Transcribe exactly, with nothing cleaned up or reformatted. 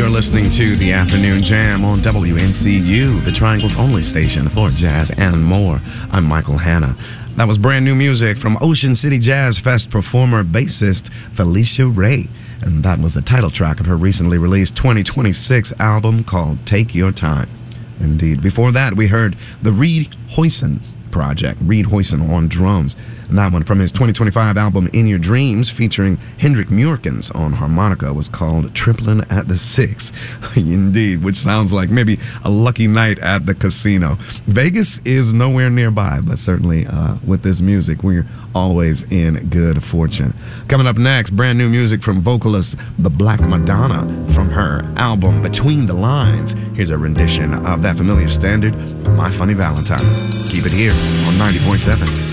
You're listening to the Afternoon Jam on W N C U, the Triangle's only station for jazz and more. I'm Michael Hanna. That was brand new music from Ocean City Jazz Fest performer, bassist Felicia Ray. And that was the title track of her recently released twenty twenty-six album called Take Your Time. Indeed. Before that, we heard the Reed Hoyson Project, Reed Hoyson on drums. And that one from his twenty twenty-five album In Your Dreams, featuring Hendrik Murkens on harmonica, was called Triplin' at the Six. Indeed, which sounds like maybe a lucky night at the casino. Vegas is nowhere nearby, but certainly uh, with this music, we're always in good fortune. Coming up next, brand new music from vocalist The Black Madonna from her album Between the Lines. Here's a rendition of that familiar standard, My Funny Valentine. Keep it here on ninety point seven.